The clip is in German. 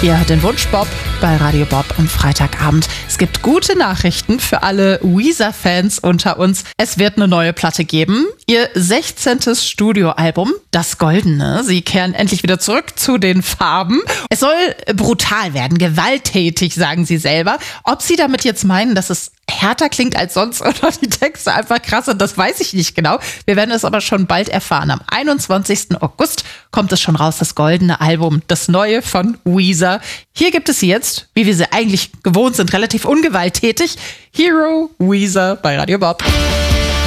Ihr hört den Wunschbop bei Radio Bob am Freitagabend. Es gibt gute Nachrichten für alle Weezer-Fans unter uns. Es wird eine neue Platte geben. Ihr 16. Studioalbum, Das Goldene. Sie kehren endlich wieder zurück zu den Farben. Es soll brutal werden, gewalttätig, sagen sie selber. Ob sie damit jetzt meinen, dass es härter klingt als sonst oder die Texte einfach krass sind, das weiß ich nicht genau. Wir werden es aber schon bald erfahren. Am 21. August kommt es schon raus, das goldene Album, das neue von Weezer. Hier gibt es sie jetzt, wie wir sie eigentlich gewohnt sind, relativ ungewalttätig. Hero Weezer bei Radio Bob.